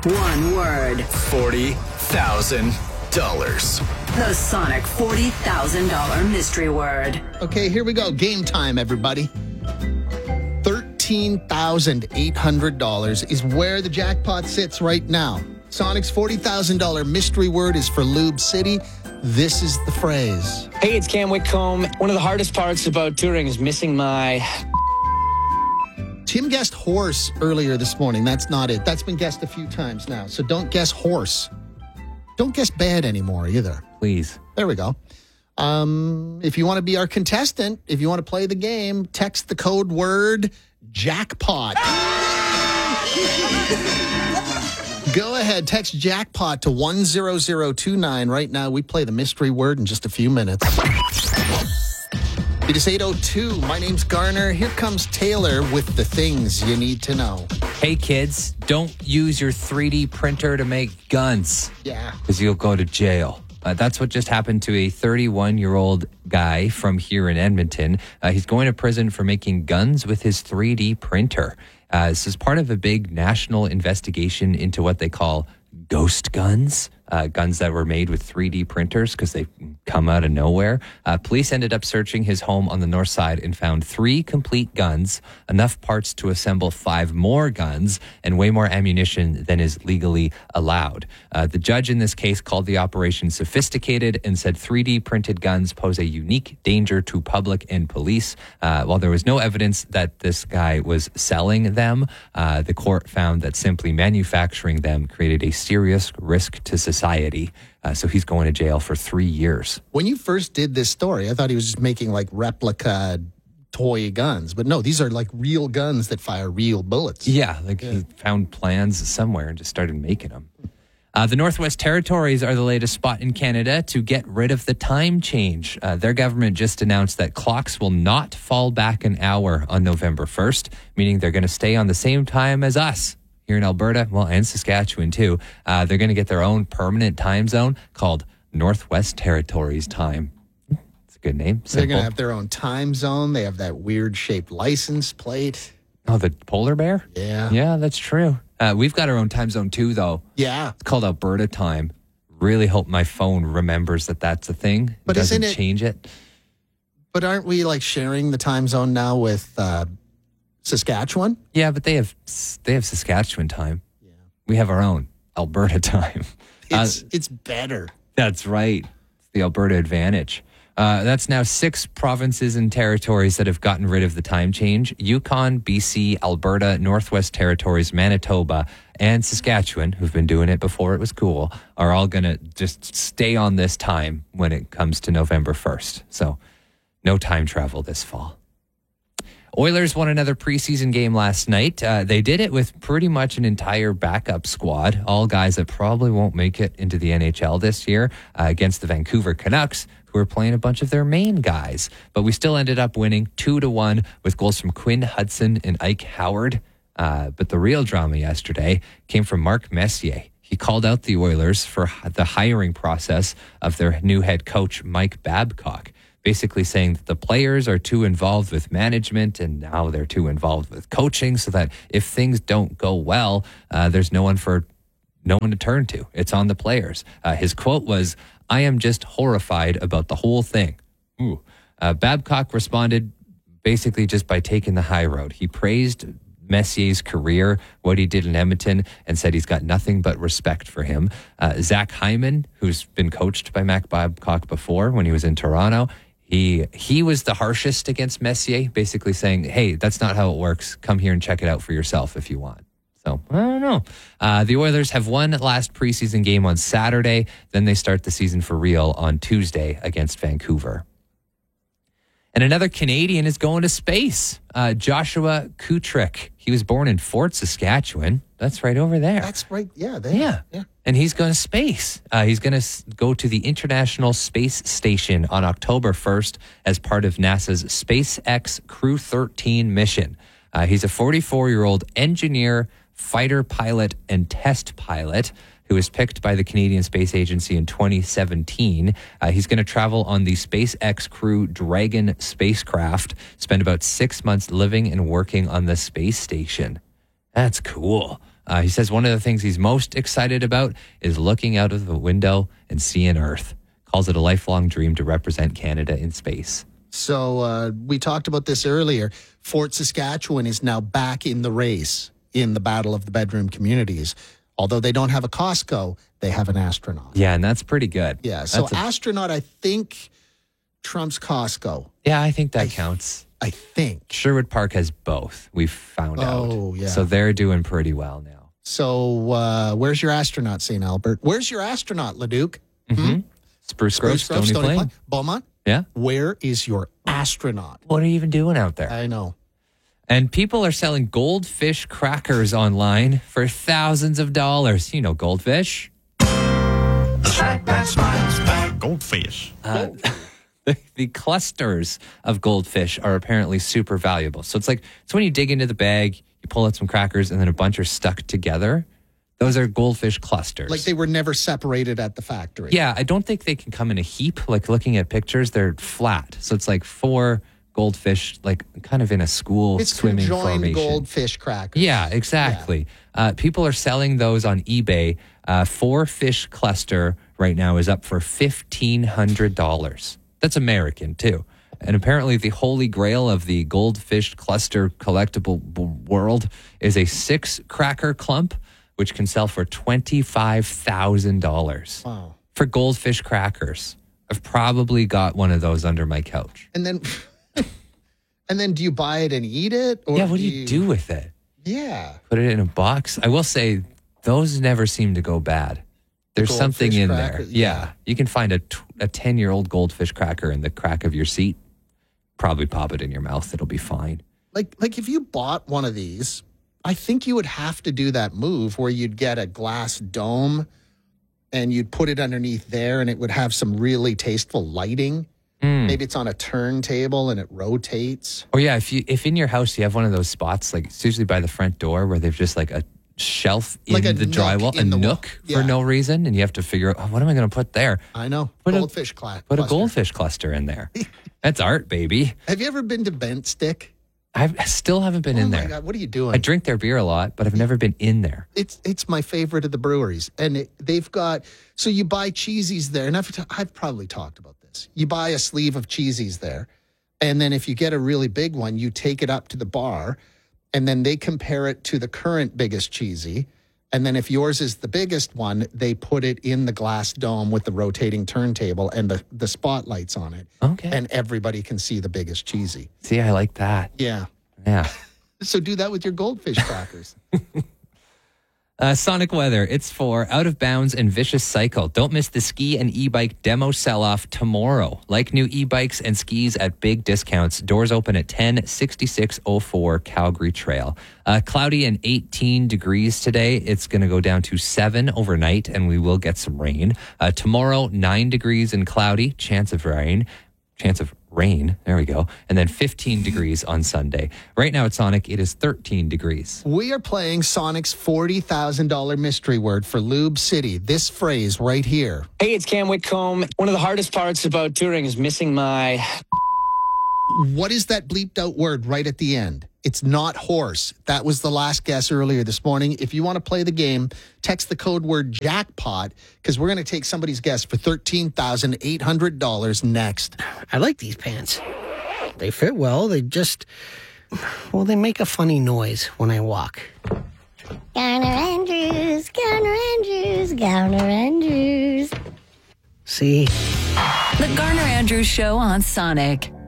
One word. $40,000. The Sonic $40,000 mystery word. Okay, here we go. Game time, everybody. $13,800 is where the jackpot sits right now. Sonic's $40,000 mystery word is for Lube City. This is the phrase. Hey, it's Cam Whitcomb. One of the hardest parts about touring is missing my... Tim guessed horse earlier this morning. That's not it. That's been guessed a few times now. So don't guess horse. Don't guess bed anymore either. Please. There we go. If you want to be our contestant, if you want to play the game, text the code word jackpot. Go ahead, text jackpot to 10029 right now. We play the mystery word in just a few minutes. It is 8:02. My name's Garner. Here comes Taylor with the things you need to know. Hey, kids, don't use your 3D printer to make guns. Yeah. Because you'll go to jail. That's what just happened to a 31-year-old guy from here in Edmonton. He's going to prison for making guns with his 3D printer. This is part of a big national investigation into what they call ghost guns. Guns that were made with 3D printers because they come out of nowhere. Police ended up searching his home on the north side and found 3 complete guns, enough parts to assemble 5 more guns, and way more ammunition than is legally allowed. The judge in this case called the operation sophisticated and said 3D printed guns pose a unique danger to public and police. While there was no evidence that this guy was selling them, the court found that simply manufacturing them created a serious risk to society. So he's going to jail for 3 years. When you first did this story, I thought he was just making like replica toy guns. But no, these are like real guns that fire real bullets. Yeah, he found plans somewhere and just started making them. The Northwest Territories are the latest spot in Canada to get rid of the time change. Their government just announced that clocks will not fall back an hour on November 1st, meaning they're going to stay on the same time as us. Here in Alberta, well, and Saskatchewan too, they're going to get their own permanent time zone called Northwest Territories time. It's a good name. Simple. They're going to have their own time zone. They have that weird shaped license plate. Oh, the polar bear? Yeah. Yeah, that's true. We've got our own time zone too, though. Yeah. It's called Alberta time. Really hope my phone remembers that that's a thing. But doesn't isn't it, change it. But aren't we like sharing the time zone now with Saskatchewan? Yeah, but they have Saskatchewan time. Yeah. We have our own Alberta time. It's better. That's right. It's the Alberta advantage. That's now 6 provinces and territories that have gotten rid of the time change. Yukon, BC, Alberta, Northwest Territories, Manitoba, and Saskatchewan, who've been doing it before it was cool, are all going to just stay on this time when it comes to November 1st. So no time travel this fall. Oilers won another preseason game last night. They did it with pretty much an entire backup squad, all guys that probably won't make it into the NHL this year, against the Vancouver Canucks, who are playing a bunch of their main guys. But we still ended up winning 2-1 with goals from Quinn Hudson and Ike Howard. But the real drama yesterday came from Mark Messier. He called out the Oilers for the hiring process of their new head coach, Mike Babcock, basically saying that the players are too involved with management and now they're too involved with coaching, so that if things don't go well, there's no one to turn to. It's on the players. His quote was, "I am just horrified about the whole thing." Babcock responded basically just by taking the high road. He praised Messier's career, what he did in Edmonton, and said he's got nothing but respect for him. Zach Hyman, who's been coached by Mac Babcock before when he was in Toronto, he was the harshest against Messier, basically saying, hey, that's not how it works. Come here and check it out for yourself if you want. So, I don't know. The Oilers have won last preseason game on Saturday. Then they start the season for real on Tuesday against Vancouver. And another Canadian is going to space. Joshua Kutrick. He was born in Fort Saskatchewan. That's right over there. That's right. Yeah. Yeah. And he's going to space. He's going to go to the International Space Station on October 1st as part of NASA's SpaceX Crew 13 mission. He's a 44-year-old engineer, fighter pilot, and test pilot who was picked by the Canadian Space Agency in 2017. He's going to travel on the SpaceX Crew Dragon spacecraft, spend about 6 months living and working on the space station. That's cool. He says one of the things he's most excited about is looking out of the window and seeing Earth. Calls it a lifelong dream to represent Canada in space. So we talked about this earlier. Fort Saskatchewan is now back in the race in the Battle of the Bedroom Communities. Although they don't have a Costco, they have an astronaut. Yeah, and that's pretty good. Yeah, so astronaut, I think, trumps Costco. Yeah, I think that counts. I think. Sherwood Park has both, we've found out. Oh, yeah. So they're doing pretty well now. So where's your astronaut, St. Albert? Where's your astronaut, Leduc? Spruce Grove, Stony Plain. Beaumont? Yeah. Where is your astronaut? What are you even doing out there? I know. And people are selling goldfish crackers online for thousands of dollars. You know goldfish. That smiles back. Goldfish. The clusters of goldfish are apparently super valuable. So it's when you dig into the bag, you pull out some crackers, and then a bunch are stuck together. Those are goldfish clusters. Like they were never separated at the factory. Yeah, I don't think they can come in a heap. Like looking at pictures, they're flat. So it's like 4 goldfish, like kind of in a school swimming conjoined formation. Goldfish crackers. Yeah, exactly. Yeah. People are selling those on eBay. 4 fish cluster right now is up for $1,500. That's American too. And apparently the holy grail of the goldfish cluster collectible world is a 6 cracker clump, which can sell for $25,000. Wow. For goldfish crackers. I've probably got one of those under my couch. And then do you buy it and eat it? Or yeah, what do you do with it? Yeah. Put it in a box? I will say those never seem to go bad. There's something in there. Yeah. You can find a 10-year-old goldfish cracker in the crack of your seat. Probably pop it in your mouth. It'll be fine. Like if you bought one of these, I think you would have to do that move where you'd get a glass dome and you'd put it underneath there and it would have some really tasteful lighting. Maybe it's on a turntable and it rotates. Or yeah, if in your house you have one of those spots, like it's usually by the front door where they've just like a shelf in like the drywall, a nook for no reason, and you have to figure out, what am I going to put there? I know. Put goldfish Put a goldfish cluster in there. That's art, baby. Have you ever been to Bent Stick? I still haven't been in there. Oh my God, what are you doing? I drink their beer a lot, but I've never been in there. It's my favorite of the breweries, and they've got, so you buy cheesies there, and I've probably talked about this. You buy a sleeve of cheesies there, and then if you get a really big one, you take it up to the bar, and then they compare it to the current biggest cheesy, and then if yours is the biggest one, they put it in the glass dome with the rotating turntable and the spotlights on it. Okay. And everybody can see the biggest cheesy. See, I like that. Yeah. Yeah. So do that with your goldfish crackers. Sonic weather. It's for Out of Bounds and Vicious Cycle. Don't miss the ski and e-bike demo sell-off tomorrow. Like new e-bikes and skis at big discounts. Doors open at 10, 6604 Calgary Trail. Cloudy and 18 degrees today. It's going to go down to 7 overnight, and we will get some rain. Tomorrow, 9 degrees and cloudy. Chance of rain. There we go. And then 15 degrees on Sunday. Right now at Sonic, it is 13 degrees. We are playing Sonic's $40,000 mystery word for Lube City. This phrase right here. Hey, it's Cam Whitcomb. One of the hardest parts about touring is missing my... What is that bleeped out word right at the end? It's not horse. That was the last guess earlier this morning. If you want to play the game, text the code word jackpot, because we're going to take somebody's guess for $13,800 next. I like these pants. They fit well. They make a funny noise when I walk. Garner Andrews, Garner Andrews, Garner Andrews. See? The Garner Andrews Show on Sonic.